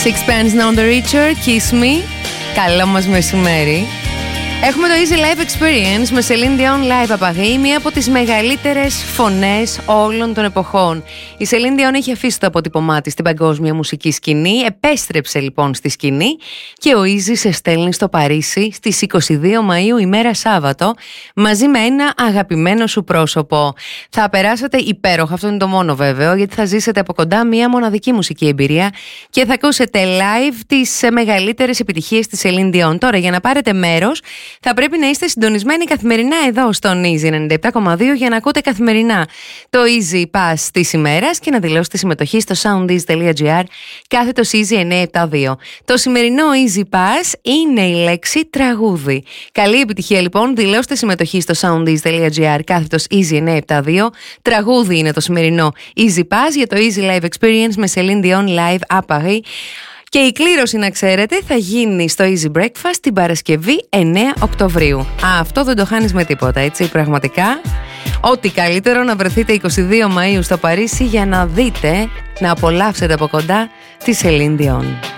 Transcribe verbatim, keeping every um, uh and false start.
Sixpence None the Richer, Kiss Me. Καλό μας μεσημέρι. Έχουμε το Easy Live Experience με Celine Dion Live απαγή, μία από τις μεγαλύτερες φωνές όλων των εποχών. Η Celine Dion έχει αφήσει το αποτύπωμά της στην παγκόσμια μουσική σκηνή, επέστρεψε λοιπόν στη σκηνή και ο Easy σε στέλνει στο Παρίσι στις είκοσι δύο Μαΐου, ημέρα Σάββατο, μαζί με ένα αγαπημένο σου πρόσωπο. Θα περάσετε υπέροχα, αυτό είναι το μόνο βέβαιο, γιατί θα ζήσετε από κοντά μία μοναδική μουσική εμπειρία και θα ακούσετε live τις μεγαλύτερες επιτυχίες της Celine Dion. Τώρα, για να πάρετε μέρος, θα πρέπει να είστε συντονισμένοι καθημερινά εδώ στον Easy ενενήντα επτά κόμμα δύο για να ακούτε καθημερινά το Easy Pass της ημέρας και να δηλώσετε συμμετοχή στο soundeasy.gr κάθετος Easy εννιακόσια εβδομήντα δύο. Το σημερινό Easy Pass είναι η λέξη τραγούδι. Καλή επιτυχία λοιπόν, δηλώστε συμμετοχή στο soundeasy.gr κάθετος Easy εννιακόσια εβδομήντα δύο. Τραγούδι είναι το σημερινό Easy Pass για το Easy Live Experience με Celine Dion Live à Paris. Και η κλήρωση, να ξέρετε, θα γίνει στο Easy Breakfast την Παρασκευή εννέα Οκτωβρίου. Α, αυτό δεν το χάνεις με τίποτα, έτσι, πραγματικά. Ό,τι καλύτερο να βρεθείτε είκοσι δύο Μαΐου στο Παρίσι για να δείτε, να απολαύσετε από κοντά τη Celine Dion.